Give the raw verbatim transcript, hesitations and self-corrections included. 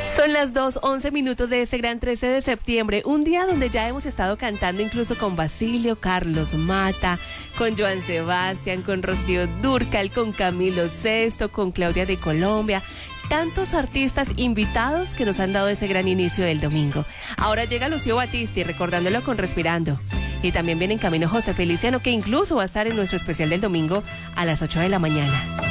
Son las dos, once minutos de este gran trece de septiembre, un día donde ya hemos estado cantando incluso con Basilio, Carlos Mata, con Joan Sebastián, con Rocío Dúrcal, con Camilo Sesto, con Claudia de Colombia. Tantos artistas invitados que nos han dado ese gran inicio del domingo. Ahora llega Lucio Battisti recordándolo con Respirando. Y también viene en camino José Feliciano, que incluso va a estar en nuestro especial del domingo a las ocho de la mañana.